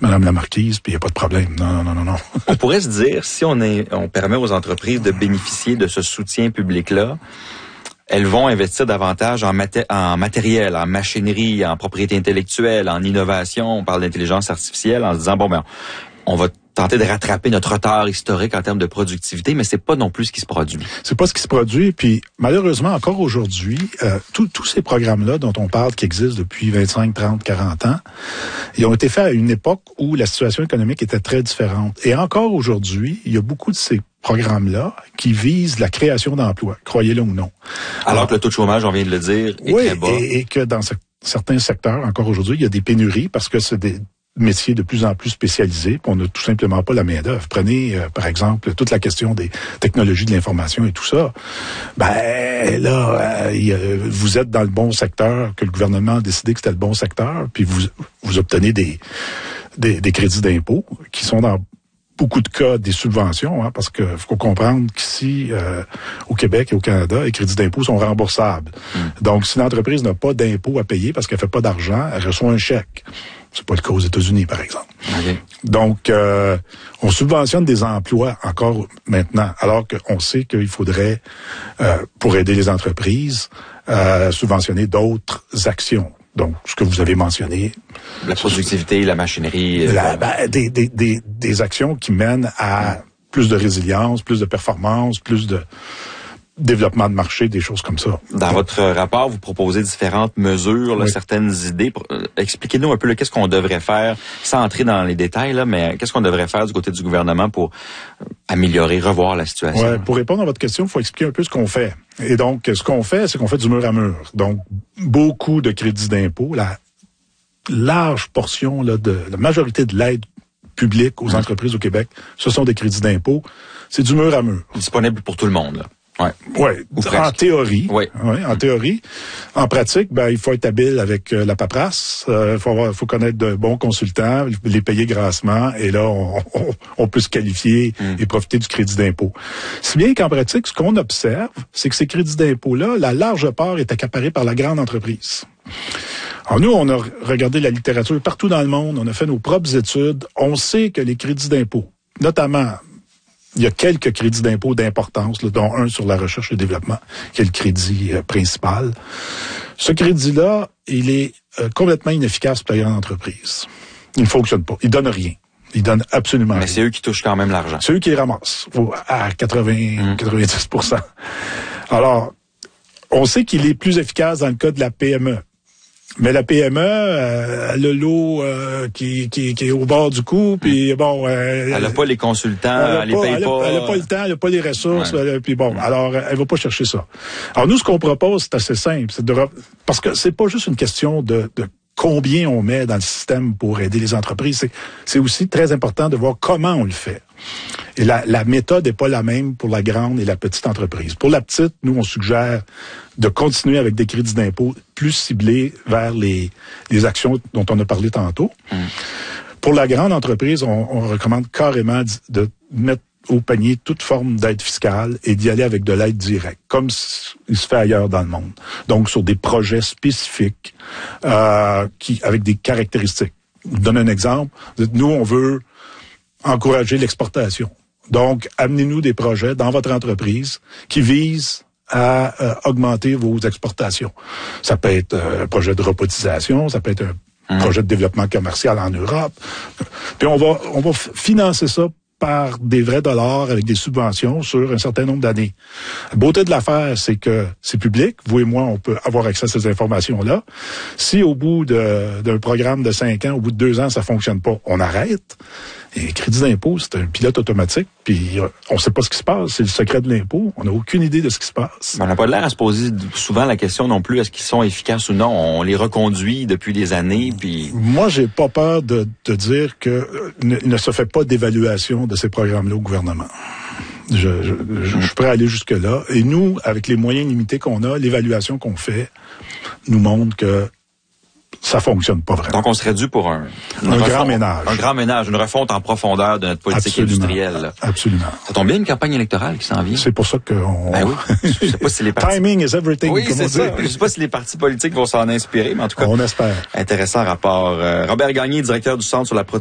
Madame la Marquise, puis il n'y a pas de problème. Non. On pourrait se dire, si on permet aux entreprises de bénéficier de ce soutien public-là, elles vont investir davantage en matériel, en machinerie, en propriété intellectuelle, en innovation. On parle d'intelligence artificielle en se disant, on va tenter de rattraper notre retard historique en termes de productivité, mais c'est pas non plus ce qui se produit. C'est pas ce qui se produit, puis malheureusement, encore aujourd'hui, tous ces programmes-là dont on parle, qui existent depuis 25, 30, 40 ans, ils ont été faits à une époque où la situation économique était très différente. Et encore aujourd'hui, il y a beaucoup de ces programmes-là qui visent la création d'emplois, croyez-le ou non. Alors que le taux de chômage, on vient de le dire, est très bas. Et que dans certains secteurs, encore aujourd'hui, il y a des pénuries parce que c'est des métiers de plus en plus spécialisés, puis on n'a tout simplement pas la main-d'œuvre. Prenez, par exemple, toute la question des technologies de l'information et tout ça. Vous êtes dans le bon secteur, que le gouvernement a décidé que c'était le bon secteur, puis vous obtenez des crédits d'impôt qui sont dans beaucoup de cas des subventions, parce que faut comprendre qu'ici, au Québec et au Canada, les crédits d'impôt sont remboursables. Donc, si l'entreprise n'a pas d'impôt à payer parce qu'elle fait pas d'argent, elle reçoit un chèque. C'est pas le cas aux États-Unis, par exemple. Okay. Donc, on subventionne des emplois encore maintenant, alors qu'on sait qu'il faudrait, pour aider les entreprises, subventionner d'autres actions. Donc, ce que vous avez mentionné. La productivité, la machinerie. Des actions qui mènent à plus de résilience, plus de performance, plus de développement de marché, des choses comme ça. Dans votre rapport, vous proposez différentes mesures, là, certaines idées. Expliquez-nous un peu qu'est-ce qu'on devrait faire, sans entrer dans les détails, là, mais qu'est-ce qu'on devrait faire du côté du gouvernement pour améliorer, revoir la situation? Ouais, pour répondre à votre question, il faut expliquer un peu ce qu'on fait. Et donc, ce qu'on fait, c'est qu'on fait du mur à mur. Donc, beaucoup de crédits d'impôt, la large portion là, de la majorité de l'aide publique aux entreprises au Québec, ce sont des crédits d'impôt. C'est du mur à mur. Disponible pour tout le monde, là. Ouais, en théorie. Ouais, en théorie. En pratique, il faut être habile avec la paperasse. Faut connaître de bons consultants, les payer grassement, et là, on peut se qualifier et profiter du crédit d'impôt. Si bien qu'en pratique, ce qu'on observe, c'est que ces crédits d'impôt-là, la large part est accaparée par la grande entreprise. Alors nous, on a regardé la littérature partout dans le monde, on a fait nos propres études, on sait que les crédits d'impôt, notamment, il y a quelques crédits d'impôt d'importance, dont un sur la recherche et le développement, qui est le crédit principal. Ce crédit-là, il est complètement inefficace pour la grande entreprise. Il ne fonctionne pas. Il donne rien. Il donne absolument rien. Mais c'est eux qui touchent quand même l'argent. C'est eux qui les ramassent à 90%. Alors, on sait qu'il est plus efficace dans le cas de la PME. Mais la PME, elle a l'eau qui est au bord du cou, puis elle n'a pas les consultants, elle les paye pas. Elle n'a pas le temps, elle n'a pas les ressources, puis alors elle va pas chercher ça. Alors nous, ce qu'on propose, c'est assez simple, parce que c'est pas juste une question de combien on met dans le système pour aider les entreprises, c'est aussi très important de voir comment on le fait. Et la méthode n'est pas la même pour la grande et la petite entreprise. Pour la petite, nous, on suggère de continuer avec des crédits d'impôt plus ciblés vers les actions dont on a parlé tantôt. Pour la grande entreprise, on recommande carrément de mettre au panier toute forme d'aide fiscale et d'y aller avec de l'aide directe, comme il se fait ailleurs dans le monde. Donc, sur des projets spécifiques avec des caractéristiques. Je vous donne un exemple. Nous, on veut encourager l'exportation. Donc, amenez-nous des projets dans votre entreprise qui visent à augmenter vos exportations. Ça peut être un projet de robotisation, ça peut être un projet de développement commercial en Europe. Puis on va financer ça par des vrais dollars avec des subventions sur un certain nombre d'années. La beauté de l'affaire, c'est que c'est public. Vous et moi, on peut avoir accès à ces informations-là. Si au bout d'un programme de 5 ans, au bout de 2 ans, ça fonctionne pas, on arrête. Et crédit d'impôt, c'est un pilote automatique, puis on sait pas ce qui se passe. C'est le secret de l'impôt. On n'a aucune idée de ce qui se passe. On n'a pas l'air à se poser souvent la question non plus, est-ce qu'ils sont efficaces ou non? On les reconduit depuis des années, puis... Moi, j'ai pas peur de dire que ne se fait pas d'évaluation de ces programmes-là au gouvernement. Je suis prêt à aller jusque-là. Et nous, avec les moyens limités qu'on a, l'évaluation qu'on fait nous montre que ça fonctionne pas vraiment. Donc, on serait dû pour un grand ménage. Un grand ménage, une refonte en profondeur de notre politique industrielle. Là. Absolument. Ça tombe bien, une campagne électorale qui s'en vient. C'est pour ça qu'on... Ben oui. Je sais pas si les partis... Timing is everything. Oui, c'est ça. Je sais pas si les partis politiques vont s'en inspirer, mais en tout cas... On espère. Intéressant rapport. Robert Gagné, directeur du Centre sur la